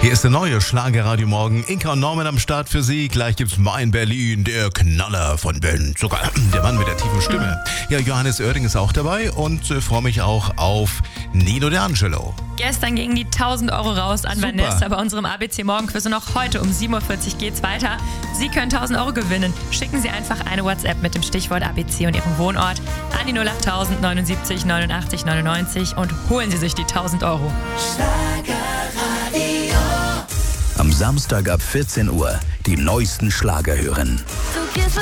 Hier ist der neue Schlagerradio Morgen. Inka und Norman am Start für Sie. Gleich gibt's Mein Berlin, der Knaller von Ben Zucker. Der Mann mit der tiefen Stimme. Ja, Johannes Oerding ist auch dabei und freue mich auch auf Nino D'Angelo. Gestern gingen die 1.000 Euro raus an Vanessa bei unserem ABC Morgenquiz und auch heute um 7.40 Uhr geht's weiter. Sie können 1.000 Euro gewinnen. Schicken Sie einfach eine WhatsApp mit dem Stichwort ABC und Ihrem Wohnort an die 08000 79 89 99 und holen Sie sich die 1.000 Euro. Am Samstag ab 14 Uhr die neuesten Schlager hören. Du gehst